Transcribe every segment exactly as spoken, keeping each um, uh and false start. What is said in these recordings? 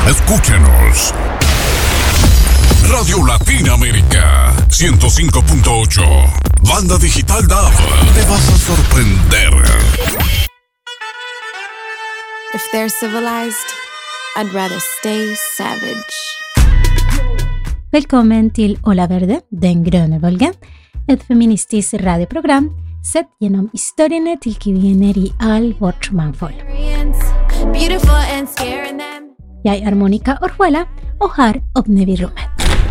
Escúchenos. Radio Latinoamérica ciento cinco punto ocho. Banda Digital D A B. Te vas a sorprender. If they're civilized, I'd rather stay savage. Velkommen til Ola Verde, Den grønne bølgen, et feministisk radioprogram sett gjennom historiene til kvinner i all vårt mangfold. Jeg er Monica Orjuela, og her åpner vi rommet.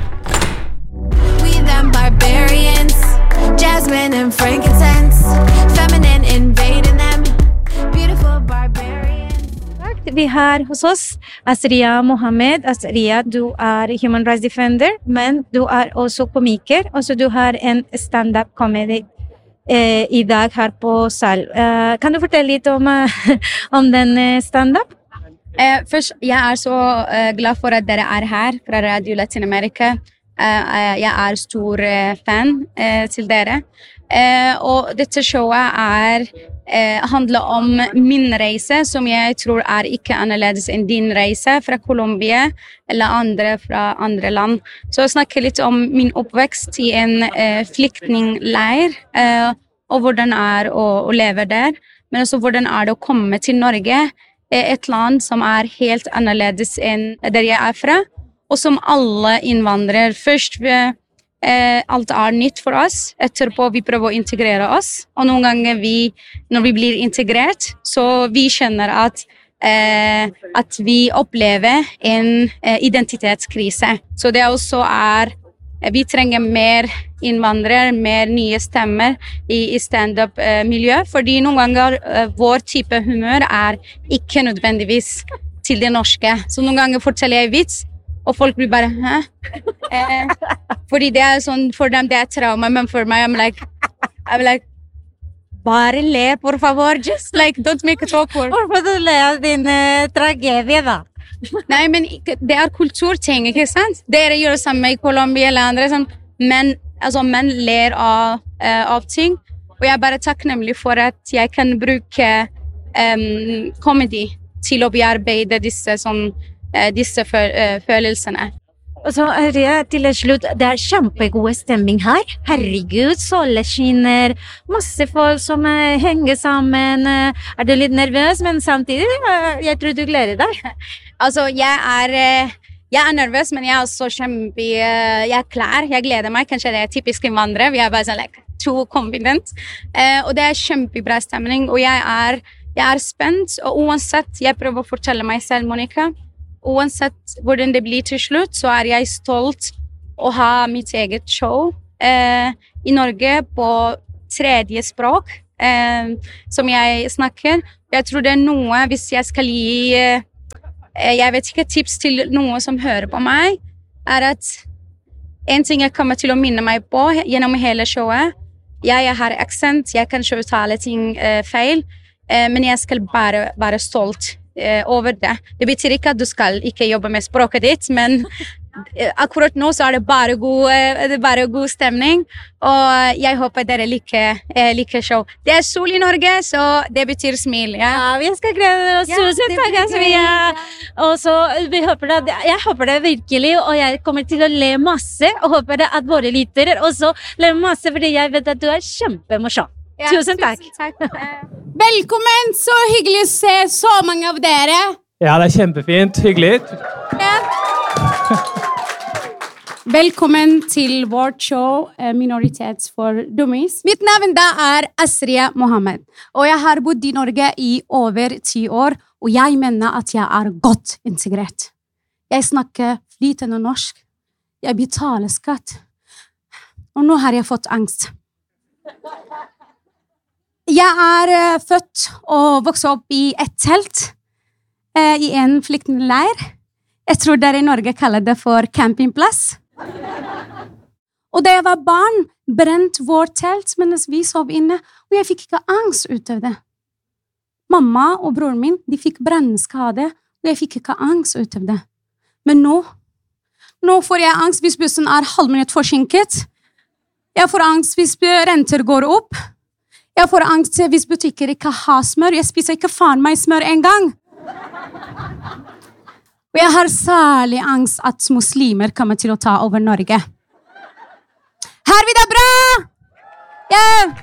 Barbarians, jasmine and frankincense, feminine invading them, beautiful barbarians. Vi har hos oss Asria Mohammed. Asria, du er human rights defender, men du er også komiker, og så du har en stand-up comedy eh, i dag her på sal. Eh, kan du fortelle litt om, om den stand-up? Eh, først, jeg er så uh, glad for at dere er her fra Radio Latinamerika. Uh, jeg er stor uh, fan uh, til dere. Uh, og dette showet er, uh, handler om min reise, som jeg tror er ikke annerledes enn din reise fra Colombia eller andre fra andre land. Så jeg snakker litt om min oppvekst i en uh, flyktningleir, uh, og hvordan det er å, å leve der, men også hvordan er det å komme til Norge, et land som er helt annerledes enn der jeg er fra, og som alle innvandrere. Først, vi, eh, alt er nytt for oss, etterpå vi prøver å integrere oss, og noen ganger vi, når vi blir integrert, så vi kjenner at, eh, at vi opplever en eh, identitetskrise. Så det også er, vi trenger mer innvandrere, mer nye stemmer i, i stand-up-miljø, eh, fordi noen ganger eh, vår type humør er ikke nødvendigvis til det norske. Så noen ganger forteller jeg vits, og folk blir bare, hæ? Eh, fordi det er sånn, for dem det er trauma, men for meg, I'm like, I'm like, bare le, por favor, just like, don't make it awkward. Hvorfor du le av din uh, tragedie da? Nei, men det er kulturting, ikke sant? Dere gjør det samme i Colombia eller andre, sånn, men, altså, menn ler av, uh, av ting, og jeg er bare takknemlig for at jeg kan bruke um, comedy til å bearbeide disse, sånn, uh, disse fø uh, følelsene. Og så er det til slutt, det er kjempegod stemning her. Herregud, solen skinner, masse folk som uh, henger sammen. Uh, er du litt nervøs, men samtidig, uh, jeg tror du gleder deg. Altså, jeg er, uh, jeg er nervøs, men jeg er også kjempe, uh, jeg er klar, jeg gleder meg. Kanskje det er typisk innvandrere, vi er bare sånn, like, too confident. Uh, og det er kjempebra stemning, og jeg er, jeg er spent, og uansett, jeg prøver å fortelle meg selv, Monica, uansett hvordan det blir til slutt, så er jeg stolt å ha mitt eget show eh, i Norge på tredje språk eh, som jeg snakker. Jeg tror det er noe, hvis jeg skal gi, eh, jeg vet ikke, tips til noen som hører på meg, er at en ting jeg kommer til å minne meg på gjennom hele showet, jeg har aksent, jeg kan ikke uttale ting eh, feil, eh, men jeg skal bare være stolt over det. Det betyr ikke at du skal ikke jobbe med språket ditt, men akkurat nå så er det bare god, det er bare god stemning, og jeg håper dere liker, liker show. Det er sol i Norge, så det betyr smil. Ja, ja vi skal glede oss. Ja, tusen takk, Asria. Og så, vi håper det, jeg håper det virkelig, og jeg kommer til å le masse, og håper det at våre lyttere også ler masse, fordi jeg vet at du er kjempemorsom. Ja, tusen takk. Tusen takk. Velkommen, så hyggelig å se så mange av dere. Ja, det er kjempefint, hyggelig. Ja. Velkommen til vårt show Minoritets for Dummies. Mitt navn da er Asria Mohammed, og jeg har bodd i Norge i over ti år, og jeg mener at jeg er godt integrert. Jeg snakker flytende norsk, jeg betaler skatt, og nå har jeg fått angst. Jeg er uh, født og vokst opp i et telt uh, i en flyktningleir. Jeg tror dere i Norge kaller det for campingplass. Og da jeg var barn, brent vårt telt mens vi sov inne, og jeg fikk ikke angst ut av det. Mamma og broren min, de fikk brennskade, og jeg fikk ikke angst ut av det. Men nå, nå får jeg angst hvis bussen er halv minutt forsinket. Jeg får angst hvis renter går opp. Jeg får angst hvis butikker ikke har smør. Jeg spiser ikke faen meg smør en gang. Og jeg har særlig angst at muslimer kommer til å ta over Norge. Hervid er bra! Yeah!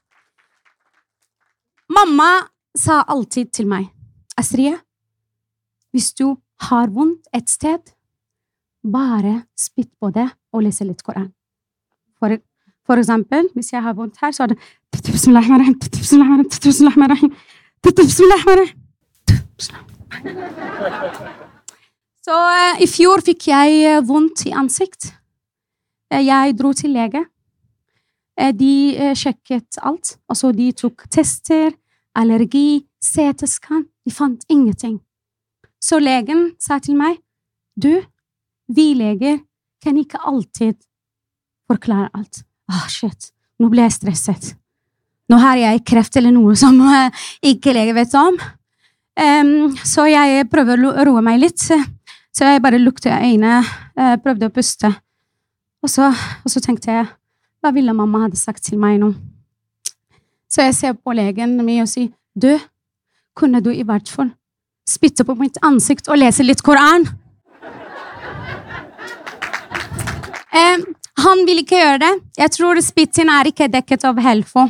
Mamma sa alltid til meg, Astrid, hvis du har vondt et sted, bare spytt på det og lese litt Koran. For, for eksempel, hvis jeg har vondt her, så er det Bismillahirrahmanirrahim, Bismillahirrahmanirrahim, Bismillahirrahmanirrahim, Bismillahirrahmanirrahim. Så uh, i fjor fikk jeg uh, vondt i ansikt. Uh, jeg dro til lege. Uh, de uh, sjekket alt. Altså, de tok tester, allergi, C T-skann. De fant ingenting. Så legen sa til meg, du, vi leger kan ikke alltid forklare alt. Ah, shit, nå ble jeg stresset. Nå har jeg kreft eller noe som uh, ikke lege vet om. Um, så jeg prøver å roe meg litt. Så jeg bare lukte øynene, uh, prøvde å puste. Og så, og så tenkte jeg, hva ville mamma hadde sagt til meg nå? Så jeg ser på legen min og sier, du, kunne du i hvert fall spytte på mitt ansikt og lese litt Koran? um, han vil ikke gjøre det. Jeg tror spytten er ikke dekket av Helfo.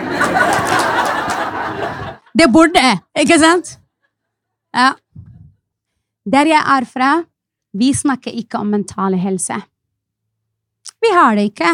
Det burde, ikke sant? Ja. Der jeg er fra, vi snakker ikke om mentale helse. Vi har det ikke.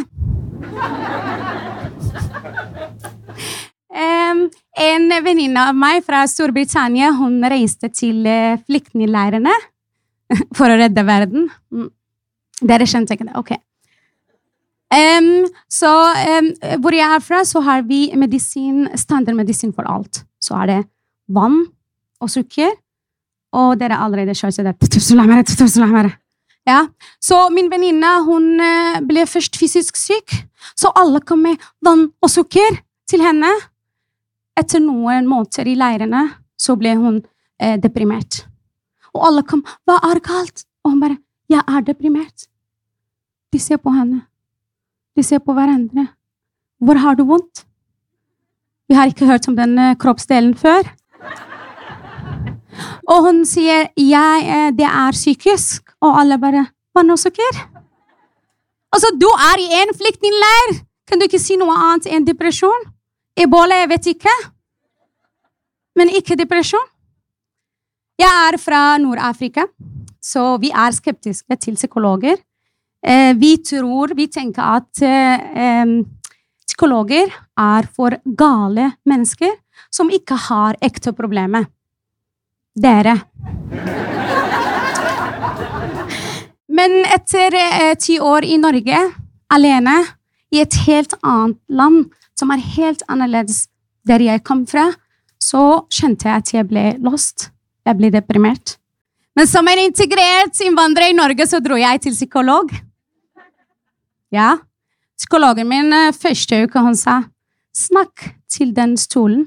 Um, en venninne av meg fra Storbritannia, hun reiste til uh, flyktningleirene for å redde verden. Mm. Dere skjønte ikke det, ok. Um, så um, hvor jeg er fra, så har vi medisin, standardmedisin for alt. Så er det vann og sukker, og dere allerede skjønte det. Ja. Så min venninne, hun ble først fysisk syk, så alle kom med vann og sukker til henne. Etter noen måneder i leirene, så ble hun eh, deprimert. Og alle kom, hva er galt? Og hun bare, jeg er deprimert. De ser på henne. De ser på hverandre. Hvor har du vondt? Vi har ikke hørt om den kroppsdelen før. Og hun sier, jeg, det er psykisk. Og alle bare, vann og sukker? Altså, du er i en flyktningleir. Kan du ikke si noe annet enn depresjon? Ebola, jeg vet ikke. Men ikke depresjon. Jeg er fra Nord-Afrika, så vi er skeptiske til psykologer. Eh, vi tror, vi tenker at eh, psykologer er for gale mennesker som ikke har ekte problemer. Dere. Men etter eh, ti år i Norge, alene, i et helt annet land, som er helt annerledes der jeg kom fra, så skjønte jeg at jeg ble lost. Jeg ble deprimert. Men som en integrert innvandrer i Norge, så dro jeg til psykolog. Ja, psykologen min første uke, han sa, snakk til den stolen.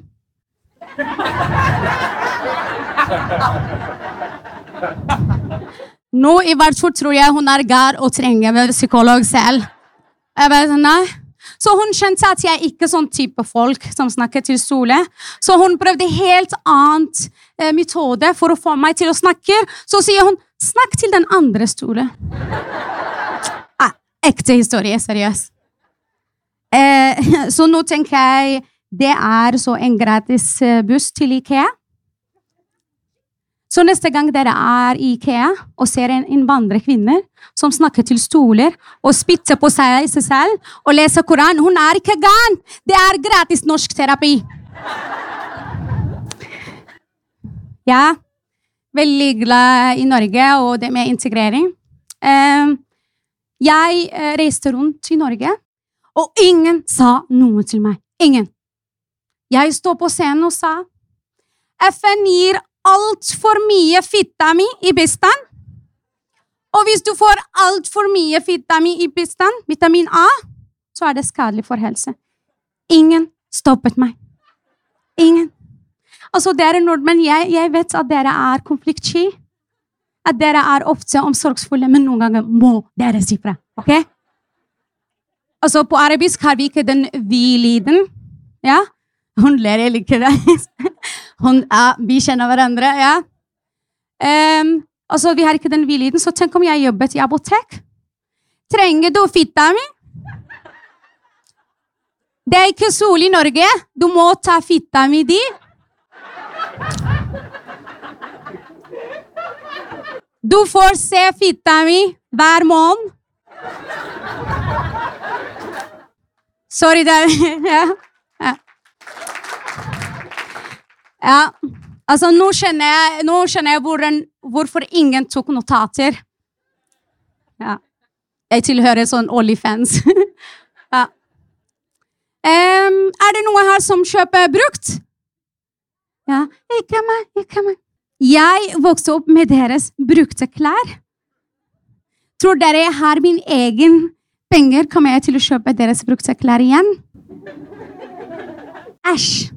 Nå i hvert fall tror jeg hun er gal og trenger en psykolog selv. Jeg vet, nei. Så hun skjønte at jeg ikke er sånn type folk som snakker til stole. Så hun prøvde helt annet eh, metode for å få meg til å snakke. Så sier hun, snakk til den andre stolen. Ah, ekte historie, seriøst. Eh, så nå tenker jeg, det er så en gratis buss til IKEA. Så neste gang dere er i IKEA og ser en innvandrerkvinne som snakker til stoler og spytter på seg selv og leser Koran, hun er ikke gal. Det er gratis norsk terapi. Ja, veldig glad i Norge og det med integrering. Jeg reiste rundt i Norge, og ingen sa noe til meg. Ingen. Jeg stod på scenen og sa, F N gir alt for mye vitamin i bistand. Og hvis du får alt for mye vitamin i bistand, vitamin A, så er det skadelig for helse. Ingen stoppet meg. Ingen. Altså, dere nordmenn, jeg, jeg vet at dere er konfliktsky. At dere er ofte omsorgsfulle, men noen ganger må dere si fra. Ok? Altså, på arabisk har vi ikke den vi-lyden. Ja? Hun ler, jeg liker det. Hun, ja, vi kjenner hverandre, ja. Um, Altså, vi har ikke den viljen, så tenk om jeg jobbet i apotek. Trenger du fitta mi? Det er ikke sol i Norge. Du må ta fitta mi di. Du får se fitta mi hver måned. Sorry, det er... Ja. Ja. Ja. Altså, nå skjønner jeg, nå skjønner jeg hvor, hvorfor ingen tok notater. Ja. Jeg tilhører sånn OnlyFans. Ja. Um, er det noe her som kjøper brukt? Ja. Ikke meg, ikke meg. Jeg vokste opp med deres brukte klær. Tror dere jeg har min egen penger? Kommer jeg til å kjøpe deres brukte klær igjen? Æsj.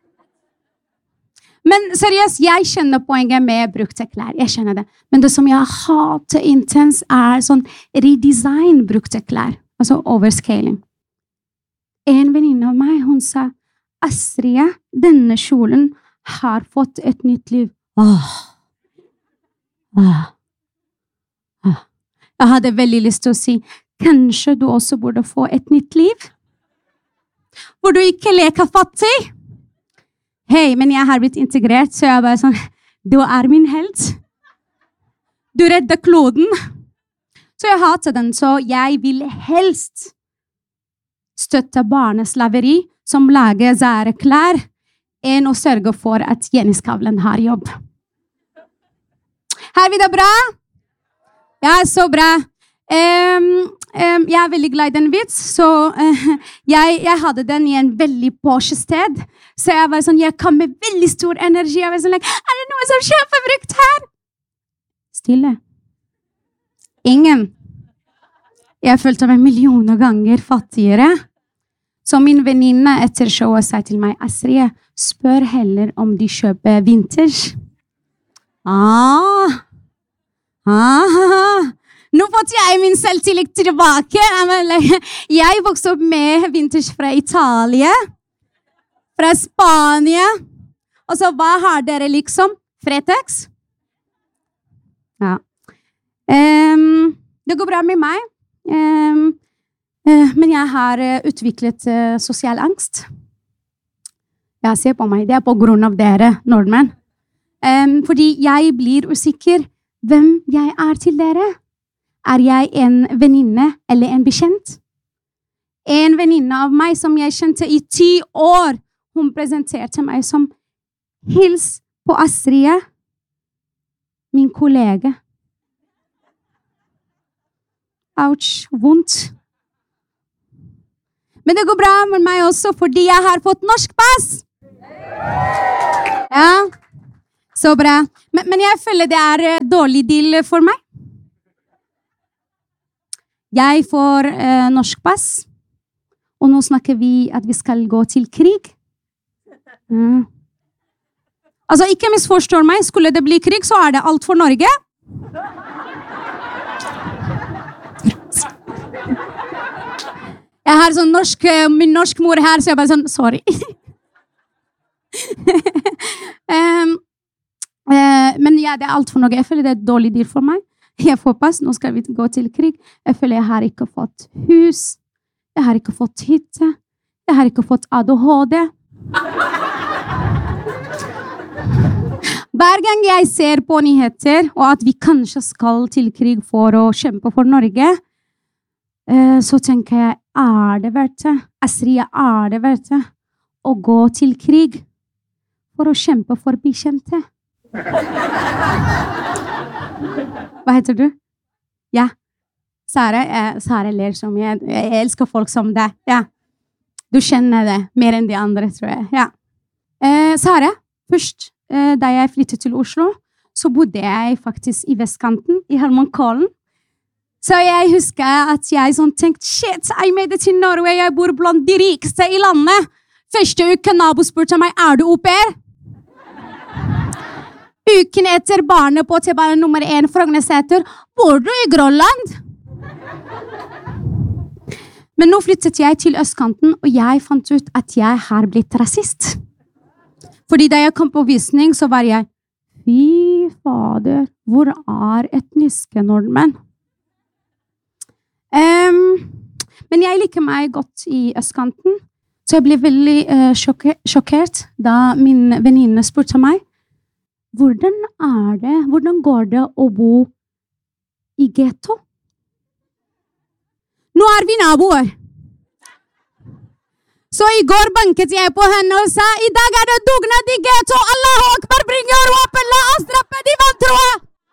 Men seriøst, jeg kjenner poenget med brukte klær. Jeg kjenner det. Men det som jeg hater intens er sånn redesign brukte klær. Altså overscaling. En venninne av meg, hun sa, Astrid, denne kjolen har fått et nytt liv. Åh. Åh. Åh. Jeg hadde veldig lyst til å si, kanskje du også burde få et nytt liv? Hvor du ikke leker fattig? Hei, men jeg har blitt integrert, så jeg bare sånn, du er min helt. Du redder kloden. Så jeg hater den, så jeg vil helst støtte barneslaveri som lager sære klær, enn å sørge for at Jenny-Skavlen har jobb. Har vi det bra? Ja, så bra. Um, um, jeg er veldig glad i den vits, så uh, jeg, jeg hadde den i en veldig Porsche sted. Så jeg var sånn, jeg kom med veldig stor energi. Jeg var sånn, like, er det noe som kjøper brukt her? Stille. Ingen. Jeg følte meg millioner ganger fattigere. Så min venninne etter showet sa til meg, Astrid, spør heller om de kjøper vintage. Ah. Ah. Nå fått jeg min selvtillit tilbake. Jeg vokste opp med vintage fra Italia, fra Spania. Og så hva har dere liksom? Fretex? Ja. Um, det går bra med meg. Um, uh, men jeg har uh, utviklet uh, sosial angst. Ja, se på meg. Det er på grunn av dere, nordmenn. Um, fordi jeg blir usikker hvem jeg er til dere. Er jeg en venninne eller en bekjent? En venninne av meg som jeg kjente i ti år, hun presenterte meg som hils på Astrid, min kollega. Ouch, vondt. Men det går bra med meg også, fordi jeg har fått norsk pass. Ja, så bra. Men, men jeg føler det er dårlig deal for meg. Jeg får eh, norsk pass, og nå snakker vi at vi skal gå til krig. Mm. Altså, ikke misforstår meg, skulle det bli krig, så er det alt for Norge. Jeg har sånn norsk, min norsk mor her, så jeg bare sånn, sorry. um, uh, men ja, det er alt for Norge. Jeg føler det er et dårlig deal for meg. Jeg får pass, nå skal vi gå til krig. Jeg føler jeg har ikke fått hus. Jeg har ikke fått hytte. Jeg har ikke fått A D H D. Hver gang jeg ser på nyheter, og at vi kanskje skal til krig for å kjempe for Norge, så tenker jeg, er det verdt det? Astrid, er det verdt det å gå til krig for å kjempe for bekjente? Hva heter du? Ja. Sara, eh, Sara ler som jeg. Jeg elsker folk som deg. Ja. Du kjenner det mer enn de andre, tror jeg. Ja. Eh, Sara, først, eh, da jeg flyttet til Oslo, så bodde jeg faktisk i vestkanten, i Holmenkollen. Så jeg husker at jeg sånn tenkte, shit, I made it in Norway, jeg bor blant de rikeste i landet. Første uke nabo spurte meg, er du au pair? Uken etter barnet på T-bane nummer én Frognerseter, bor du i Grønland? Men nå flyttet jeg til østkanten, og jeg fant ut at jeg har blitt rasist. Fordi da jeg kom på visning, så var jeg, fy fy fader, hvor er etniske nordmenn? Um, men jeg liker meg godt i østkanten, så jeg ble veldig uh, sjokker, sjokkert da min venninne spurte meg, hvordan er det, hvordan går det å bo i ghetto? Nå er vi naboer. Så i går banket jeg på henne og sa, i dag er det dugnad i ghetto, Allahu Akbar, bring your våpen, la oss drappe de vantroa!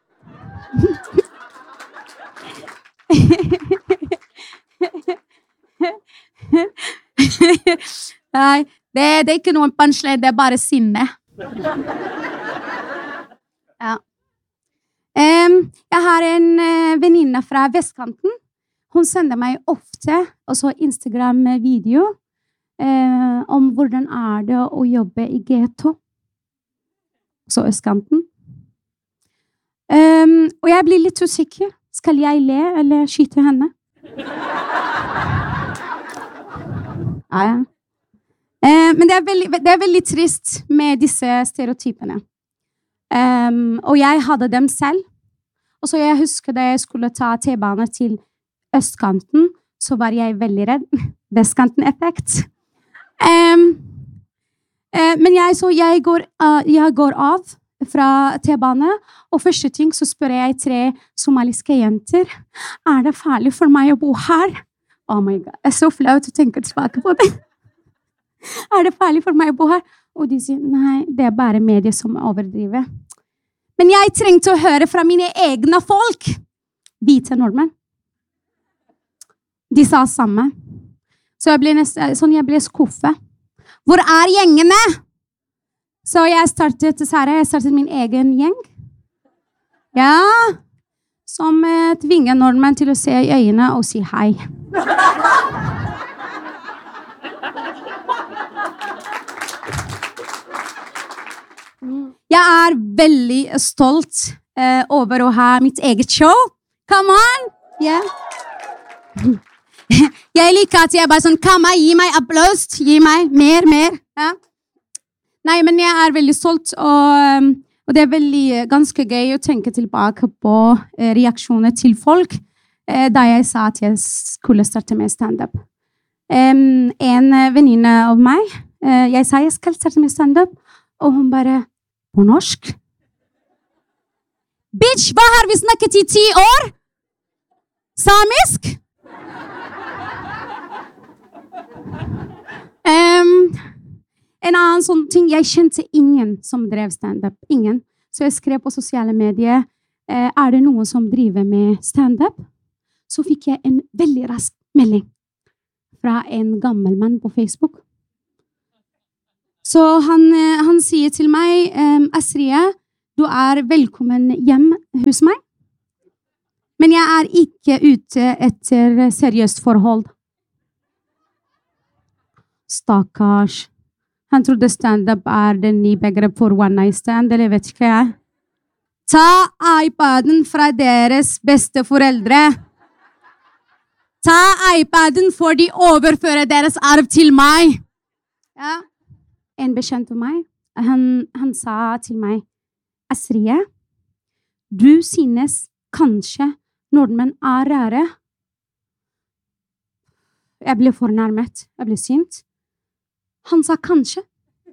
Nei, det, det er ikke noen punchline, det er bare sinne. Ja. Um, jeg har en uh, venninne fra vestkanten. Hun sender meg ofte også Instagram-video uh, om hvordan er det å jobbe i ghetto. Så østkanten. Um, og jeg blir litt usikker. Skal jeg le eller skyte henne? Ja, ja. Uh, men det er, veldig, det er veldig trist med disse stereotypene. Um, og jeg hadde dem selv. Og så jeg husker da jeg skulle ta T-bane til østkanten, så var jeg veldig redd. Vestkanten-effekt. Um, uh, men jeg, så jeg går, uh, jeg går av fra T-bane, og første ting så spør jeg tre somaliske jenter, er det farlig for meg å bo her? Oh my god, det er så flaut å tenke tilbake på det. Er det farlig for meg å bo her? Og de sier, nei, det er bare medier som overdriver. Men jeg trengte å høre fra mine egne folk. Hvite nordmenn. De sa samme. Så jeg ble, nesten, sånn jeg ble skuffet. Hvor er gjengene? Så jeg startet, Sara, jeg startet min egen gjeng. Ja. Som eh, tvinger nordmenn til å se i øynene og si hei. Jeg er veldig stolt uh, over å ha mitt eget show. Come on! Yeah. Jeg liker at jeg bare sånn, come on, gi meg applaus, gi meg mer, mer. Ja. Nei, men jeg er veldig stolt, og, og det er veldig ganske gøy å tenke tilbake på uh, reaksjoner til folk uh, da jeg sa at jeg skulle starte med stand-up. Um, en venninne av meg, uh, jeg sa jeg skal starte med stand-up, og hun bare, på norsk? Bitch, hva har vi snakket i ti år? Samisk? Um, en annen sånn ting, jeg kjente ingen som drev stand-up. Ingen. Så jeg skrev på sosiale medier, eh, er det noen som driver med stand-up? Så fikk jeg en veldig rask melding fra en gammel mann på Facebook. Så han, han sier til meg, um, Asria, du er velkommen hjem hos meg. Men jeg er ikke ute etter seriøst forhold. Stakkars. Han trodde stand-up er den nye begrep for one night stand, eller vet ikke jeg. Ta iPaden fra deres beste foreldre. Ta iPaden for de overfører deres arv til meg. Ja. En bekjent av meg, han, han sa til meg, Asria, du synes kanskje nordmenn er rare. Jeg ble fornærmet, jeg ble sint. Han sa kanskje.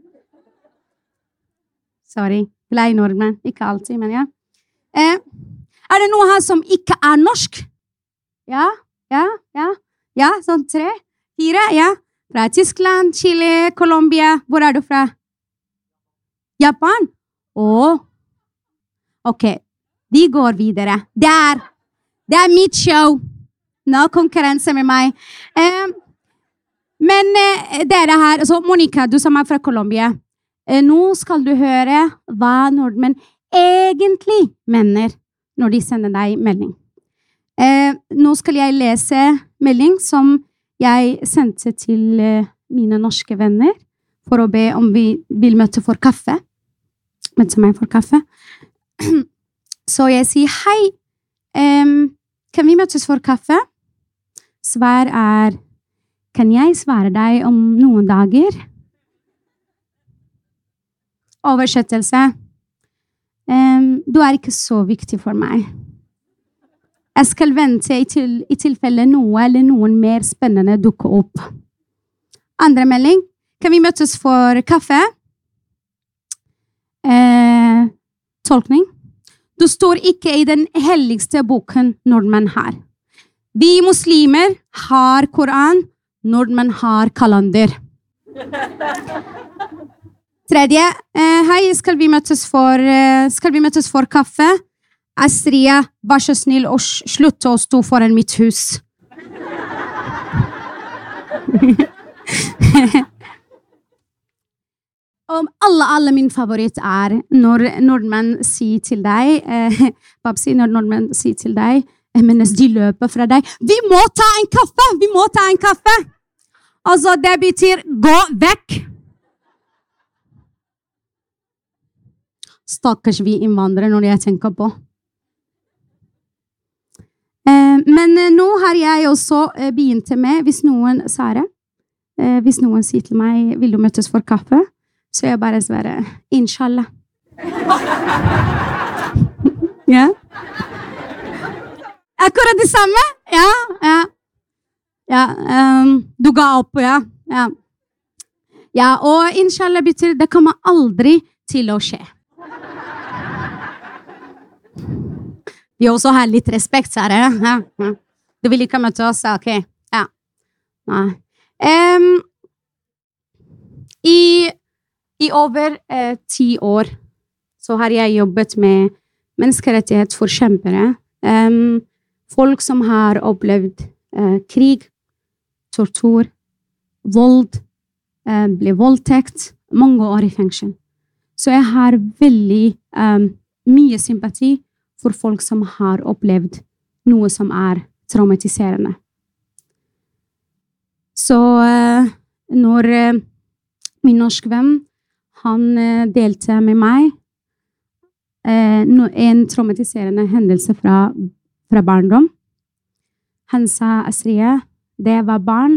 Sorry, glad i nordmenn, ikke alltid, men ja. Eh, er det noe her som ikke er norsk? Ja, ja, ja, ja, sånn tre, fire, ja. Fra Tyskland, Chile, Colombia. Hvor er du fra? Japan? Åh. Ok, vi går videre. Det er, det er mitt show. Nå konkurranse med meg. Eh, men eh, dere her, altså Monica, du som er fra Colombia. Eh, nå skal du høre hva nordmenn egentlig mener når de sender deg melding. Eh, nå skal jeg lese melding som jeg sendte til uh, mine norske venner for å be om vi vil møte for kaffe. Møte meg for kaffe. Så jeg sier, hei, um, kan vi møtes for kaffe? Svar er, kan jeg svare deg om noen dager? Oversettelse. Um, du er ikke så viktig for meg. Jeg skal vente i, til, i tilfelle noe eller noen mer spennende dukker opp. Andre melding. Kan vi møtes for kaffe? Eh, tolkning. Du står ikke i den helligste boken nordmenn har. Vi muslimer har Koran, nordmenn har kalender. Tredje. Eh, hei, skal vi møtes for, eh, skal vi møtes for kaffe? Astria, vær så snill og slutt å stå foran mitt hus. Og alle, alle min favoritt er når nordmenn sier til deg, eh, Babsi, når nordmenn sier til deg, eh, mens de løper fra deg, vi må ta en kaffe, vi må ta en kaffe. Altså, det betyr gå vekk. Stakkars vi innvandrere når jeg tenker på. Eh, men eh, nå har jeg også eh, begynt med, hvis noen, Sara, eh, hvis noen sier til meg, vil du møtes for kaffe? Så jeg bare svarer, inshallah. Ja. Akkurat det samme? Ja, ja. Ja, um, du ga opp, ja. Ja, ja og inshallah betyr, det kommer aldri til å skje. Vi også har litt respekt, Sara. Ja, ja. Du vil ikke møte oss, ok. Ja. Nei. Um, I I over eh, ti år så har jeg jobbet med menneskerettighetsforkjempere. Um, folk som har opplevd eh, krig, tortur, vold, eh, ble voldtekt, mange år i fengsel. Så jeg har veldig um, mye sympati for folk som har opplevd noe som er traumatiserende. Så eh, når eh, min norsk venn han eh, delte med meg eh, no, en traumatiserende hendelse fra, fra barndom. Han sa, Astria, da jeg var barn,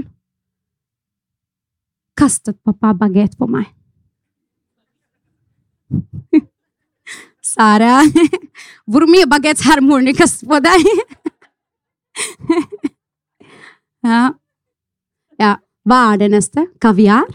kastet pappa baguette på meg. Sara, hvor mye baguette har moren din kastet på deg? Ja. Ja, hva er det neste? Kaviar?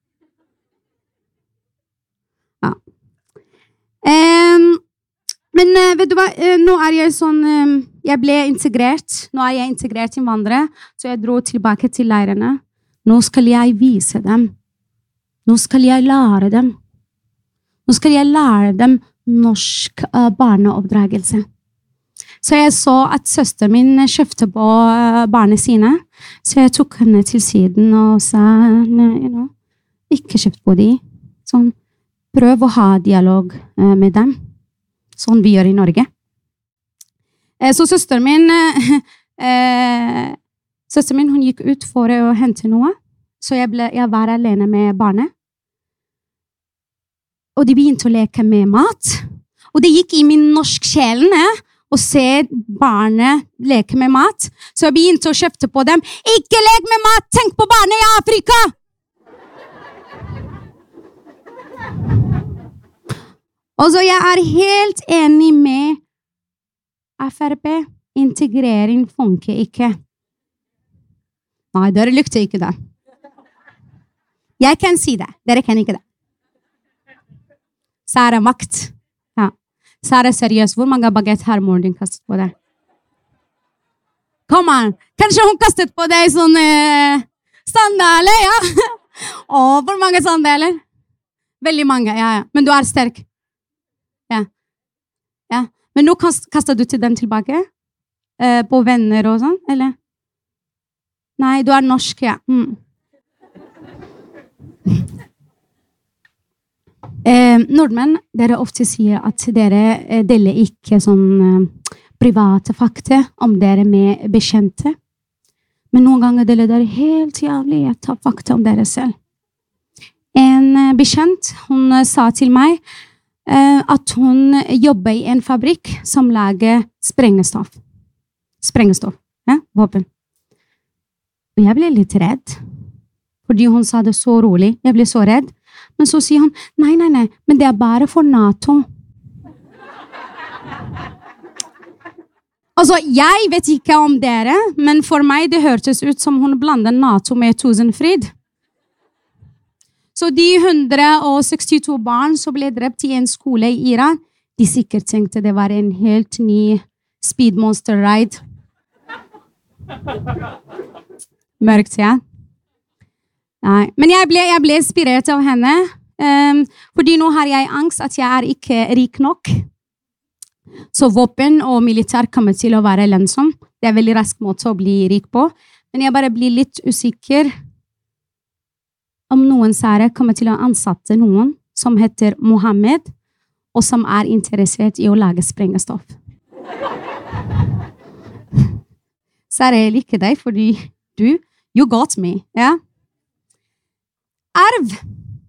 Um, men uh, vet du hva, uh, nå er jeg sånn, um, jeg ble integrert, nå er jeg integrert innvandrer, så jeg dro tilbake til leirene. Nå skal jeg vise dem. Nå skal jeg lære dem. Nå skal jeg lære dem norsk uh, barneoppdragelse. Så jeg så at søster min kjøpte på uh, barnet sine, så jeg tok henne til siden og sa, you know, ikke kjøpt på de, sånn. Prøv å ha dialog eh, med dem, sånn vi gjør i Norge. Eh, så søster min, eh, søster min, hun gikk ut for å hente noe, så jeg, ble, jeg var alene med barnet. Og de begynte å leke med mat, og det gikk i min norsk sjelen å se barnet leke med mat, så jeg begynte å kjøpte på dem. Ikke lek med mat, tenk på barnet i Afrika! Og så jeg er helt enig med F R P. Integrering funker ikke. Nei, dere lykte ikke det. Jeg kan si det. Dere kan ikke det. Sara makt. Ja. Sara seriøs. Hvor mange baguette har moren din kastet på deg? Kom an. Kanskje hun kastet på deg sånn eh, sandaler, ja? Å, hvor mange sandaler? Veldig mange, ja, ja. Men du er sterk. Ja. Ja. Men nå kast, kastet du til dem tilbake? Eh, på venner og sånn, eller? Nei, du er norsk, ja. Mm. eh, nordmenn, dere ofte sier at dere eh, deler ikke sånn eh, private fakta om dere med bekjente. Men noen ganger deler dere helt jævlig et fakta om dere selv. En eh, bekjent, hun eh, sa til meg at hun jobber i en fabrikk som lager sprengestoff. Sprengestoff, ja, våpen. Og jeg ble litt redd, fordi hun sa det så rolig. Jeg ble så redd. Men så sier hun, nei, nei, nei, men det er bare for NATO. Altså, jeg vet ikke om dere, men for meg det hørtes ut som hun blandet NATO med Tusenfryd. Så de one hundred sixty-two barn som ble drept i en skole i Iran, de sikkert tenkte det var en helt ny Speed Monster Ride. Mørkt, ja. Nei, men jeg ble, jeg ble inspirert av henne, um, fordi nå har jeg angst at jeg er ikke rik nok. Så våpen og militær kommer til å være lønnsom. Det er en veldig rask måte å bli rik på. Men jeg bare blir litt usikker om noen sære kommer til å ansatte noen som heter Mohammed, og som er interessert i å lage sprengestoff. Sære, jeg liker deg, fordi du, you got me, ja? Arv.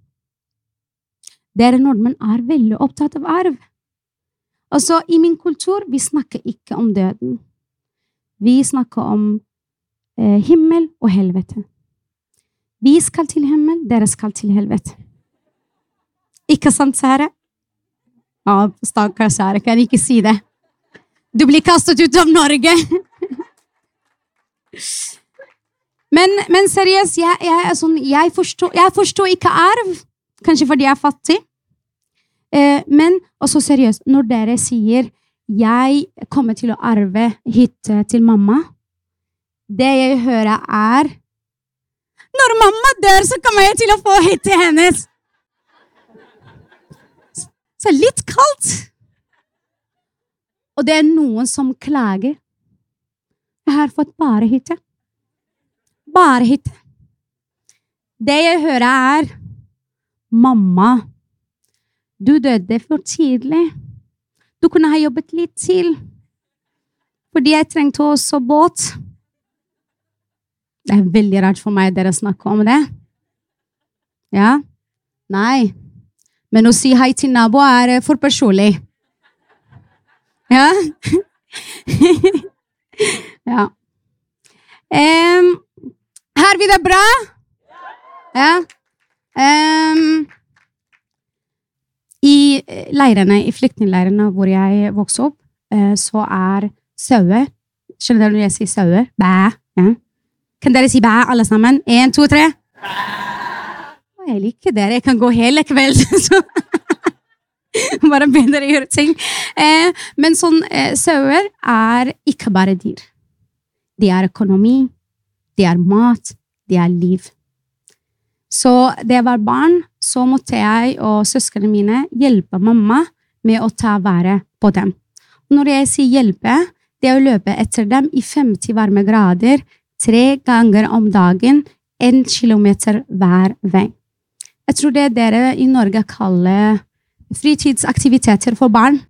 Dere nordmenn er veldig opptatt av arv. Altså, i min kultur, vi snakker ikke om døden. Vi snakker om eh, himmel og helvete. Vi skal til himmel, dere skal til helvete. Ikke sant, Sære? Ja, stakkars Sære, kan jeg ikke si det. Du blir kastet ut av Norge. men, men seriøst, jeg, jeg, sånn, jeg, forstår, jeg forstår ikke arv. Kanskje fordi jeg er fattig. Eh, men også seriøst, når dere sier jeg kommer til å arve hit til mamma, det jeg hører er når mamma dør, så kommer jeg til å få hit til hennes. Så litt kaldt. Og det er noen som klager. Jeg har fått bare hit. Bare hit. Det jeg hører er mamma, du døde for tidlig. Du kunne ha jobbet litt til. Fordi jeg trengte også båt. Det er veldig rart for meg dere snakker om det. Ja? Nei. Men å si hei til nabo er for personlig. Ja? Ja. Um, har vi det bra? Ja. Um, I leirene, i flyktningleirene hvor jeg vokste opp, så er sauer. Skjønner dere når jeg sier sauer? Bæ. Ja. Kan dere si bæ alle sammen? En, to, tre. Å, jeg liker dere. Jeg kan gå hele kveld. Bare bedre å gjøre ting. Eh, men sånn, eh, sauer er ikke bare dyr. De er økonomi, de er mat, de er liv. Så da jeg var barn, så måtte jeg og søskene mine hjelpe mamma med å ta vare på dem. Når jeg sier hjelpe, det er å løpe etter dem i femti varme grader, tre ganger om dagen, en kilometer hver vei. Jeg tror det dere i Norge kaller fritidsaktiviteter for barn.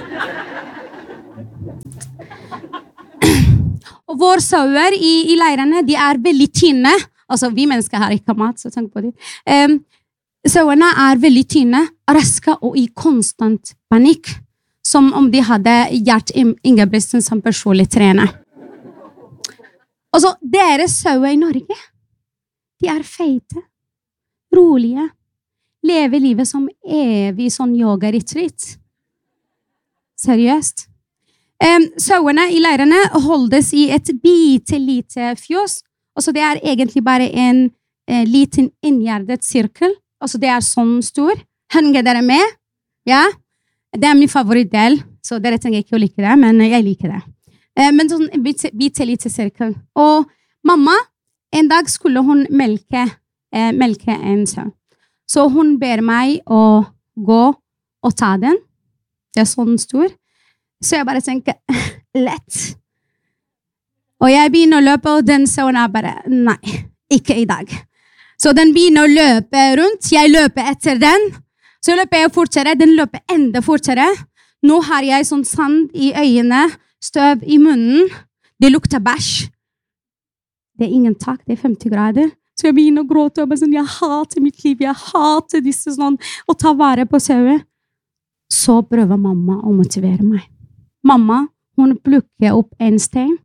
Og våre sauer i, i leirene, de er veldig tynne. Altså, vi mennesker har ikke mat, så tenk på det. Um, sauerne er veldig tynne, raske og i konstant panikk, som om de hadde Gjert Ingebrigtsen som personlig trener. Altså, deres sauer i Norge, de er feite, rolige, lever livet som evig sånn yoga-retreat. Seriøst. Um, sauerne i leirene holdes i et bitte lite fjøs. Altså, det er egentlig bare en eh, liten inngjerdet sirkel. Altså, det er sånn stor. Henger dere med? Ja? Det er min favorittdel, så dere trenger ikke å like det, men jeg liker det. Eh, men sånn en bitte, bitte lite sirkel. Og mamma, en dag skulle hun melke, eh, melke en sau. Så hun ber meg å gå og ta den. Det er sånn stor. Så jeg bare tenker, lett. Og jeg begynner å løpe, og den sauen er bare, nei, ikke i dag. Så den begynner å løpe rundt, jeg løper etter den. Så løper jeg fortere, den løper enda fortere. Nå har jeg sånn sand i øynene, støv i munnen. Det lukter bæsj. Det er ingen tak, det er femti grader. Så jeg begynner å gråte, og bare sånn, jeg hater mitt liv, jeg hater disse sånn, å ta vare på sauer. Så prøver mamma å motivere meg. Mamma, hun plukker opp en stein,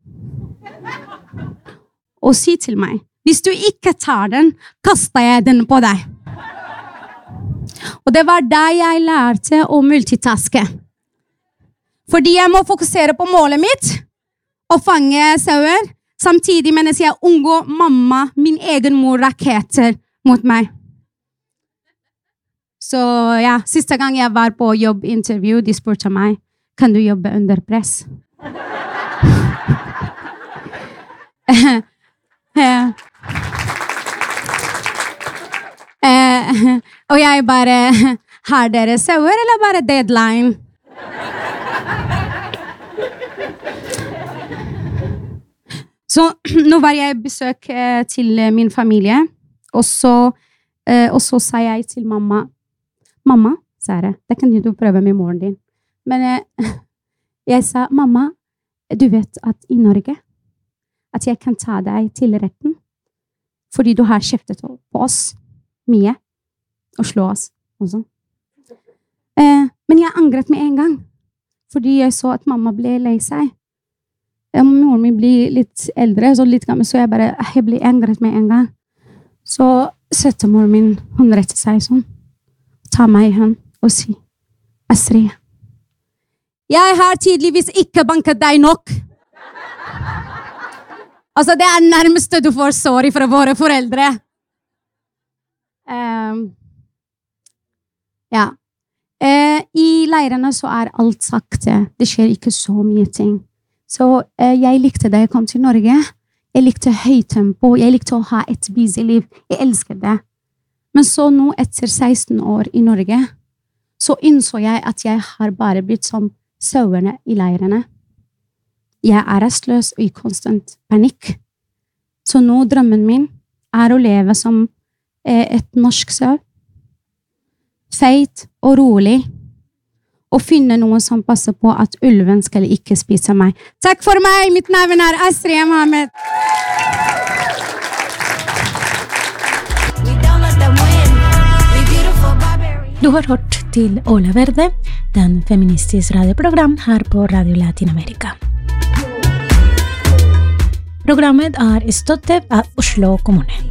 og sier til meg, hvis du ikke tar den, kaster jeg den på deg. Og det var da jeg lærte å multitaske. Fordi jeg må fokusere på målet mitt, å fange sauer, samtidig mens jeg unngå mamma, min egen mor, raketter mot meg. Så ja, siste gang jeg var på jobbintervju, de spurte meg, kan du jobbe under press? uh, uh, og jeg bare, har dere sauer eller bare deadline? Så nå var jeg besøk uh, til min familie, og så, uh, og så sa jeg til mamma, mamma, sa jeg, det kan du prøve med moren din. Men uh, jeg sa, mamma, du vet at i Norge, at jeg kan ta deg til retten, fordi du har kjeftet på oss mye, og slå oss også. Eh, men jeg angret med en gang, fordi jeg så at mamma ble lei seg. Eh, moren min blir litt eldre, så litt gammel, så jeg bare, jeg ble angret med en gang. Så setter moren min, hun retter seg sånn, tar meg i hånd og sier, Astrid, jeg har tydeligvis ikke banket deg nok. Altså, det er nærmeste du får sorry fra våre foreldre. Um, ja. Uh, I leirene så er alt sakte. Det skjer ikke så mye ting. Så uh, jeg likte da jeg kom til Norge. Jeg likte høytempo. Jeg likte å ha et busy liv. Jeg elsker det. Men så nå, etter seksten år i Norge, så innså jeg at jeg har bare blitt som sauerne i leirene. Jeg er restløs og i konstant panikk. Så nå drømmen min er å leve som eh, et norsk sau. Feit og rolig. Og finne noen som passer på at ulven skal ikke spise meg. Takk for meg! Mitt navn er Astrid Mohammed. Du har hørt til Ola Verde, den feministiske radioprogram her på Radio Latinamerika. Programmet er støttet av Oslo kommune.